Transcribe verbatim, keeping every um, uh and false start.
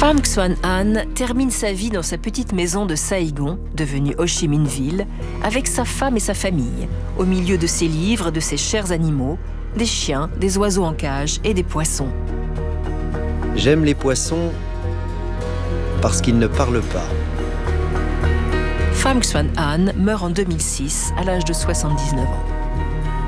Pham Xuan An termine sa vie dans sa petite maison de Saigon, devenue Ho Chi Minh Ville, avec sa femme et sa famille, au milieu de ses livres, de ses chers animaux, des chiens, des oiseaux en cage et des poissons. J'aime les poissons parce qu'ils ne parlent pas. Pham Xuan An meurt en deux mille six à l'âge de soixante-dix-neuf ans.